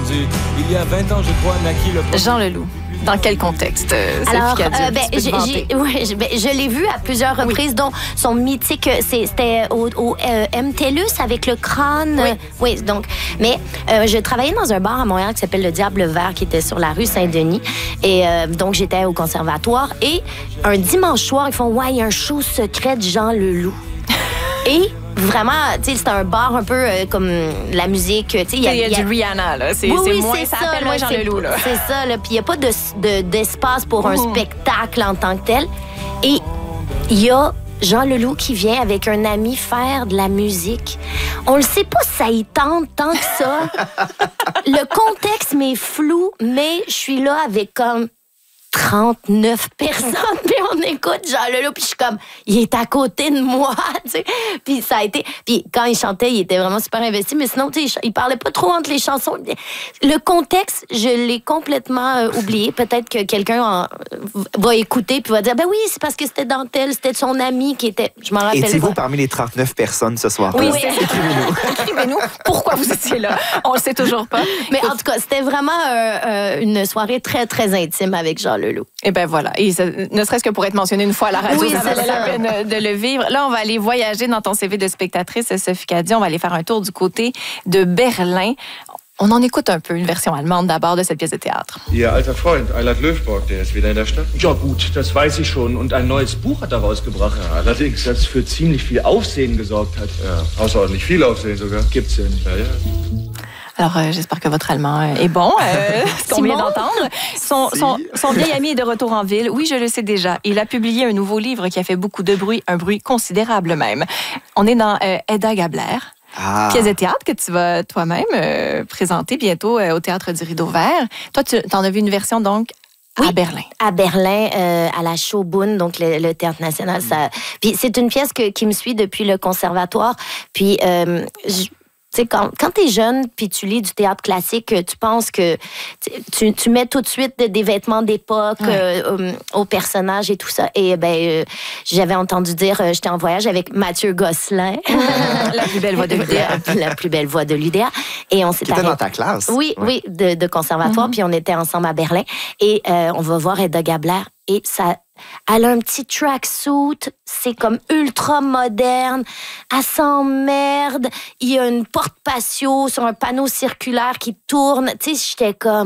entendu. Il y a 20 ans, je crois, naquit le... Jean Leloup. Dans quel contexte, Alors, je l'ai vu à plusieurs reprises, dont son mythique, c'était au MTLUS avec le crâne. Oui, donc, mais je travaillais dans un bar à Montréal qui s'appelle Le Diable Vert, qui était sur la rue Saint-Denis. Et donc, j'étais au conservatoire. Et un dimanche soir, ils font « Ouais, il y a un show secret de Jean Leloup. » Et... Vraiment, tu sais, c'est un bar un peu comme la musique. Tu sais, il y a du Rihanna, là. C'est moins, ça appelle moins Jean Leloup, là. C'est ça, là. Puis il n'y a pas d'espace pour un spectacle en tant que tel. Et il y a Jean Leloup qui vient avec un ami faire de la musique. On le sait pas si ça y tente tant que ça. Le contexte m'est flou, mais je suis là avec comme 39 personnes, puis on écoute Jean Leloup, puis je suis comme, il est à côté de moi, tu sais. Puis ça a été... Puis quand il chantait, il était vraiment super investi, mais sinon, tu sais, il parlait pas trop entre les chansons. Le contexte, je l'ai complètement oublié. Peut-être que quelqu'un va écouter, puis va dire, ben oui, c'est parce que c'était Dentelle, c'était son ami qui était... Je m'en rappelle pas. Étiez-vous parmi les 39 personnes ce soir? Oui, écrivez-nous pourquoi vous étiez là. On le sait toujours pas. Mais en tout cas, c'était vraiment une soirée très, très intime avec Jean Leloup. Et ben voilà. Et ne serait-ce que pour être mentionné une fois à la radio, ça valait la peine de le vivre. Là, on va aller voyager dans ton CV de spectatrice, Sophie Cadieux. On va aller faire un tour du côté de Berlin. On en écoute un peu une version allemande d'abord de cette pièce de théâtre. Ihr alter Freund, Eilert Löfborg, der ist wieder in der Stadt? Ja gut, das weiß ich schon. Und ein neues Buch hat er rausgebracht. Ja, allerdings. Das für ziemlich viel Aufsehen gesorgt hat. Ja, außerordentlich viel Aufsehen sogar. Gibt's ja nicht. Ja, ja. Alors, j'espère que votre allemand est bon, ce qu'on vient d'entendre. Son vieil ami est de retour en ville. Oui, je le sais déjà. Il a publié un nouveau livre qui a fait beaucoup de bruit, un bruit considérable même. On est dans Hedda Gabler. Pièce de théâtre que tu vas toi-même présenter bientôt au Théâtre du Rideau Vert. Toi, tu en as vu une version, donc, à Berlin. À Berlin, à la Schaubühne, donc le Théâtre National. Puis c'est une pièce qui me suit depuis le conservatoire. Puis... Tu sais, quand t'es jeune puis tu lis du théâtre classique, tu penses que tu mets tout de suite des vêtements d'époque aux personnages et tout ça. Et j'avais entendu dire, j'étais en voyage avec Mathieu Gosselin. La plus belle voix de l'UDA. La plus belle voix de l'UDA. Et on s'est arrêté dans ta classe. Oui, de conservatoire. Puis on était ensemble à Berlin. Et on va voir Hedda Gabler. Et ça... Elle a un petit tracksuit, c'est comme ultra moderne. Elle s'emmerde. Il y a une porte patio sur un panneau circulaire qui tourne. Tu sais, j'étais comme...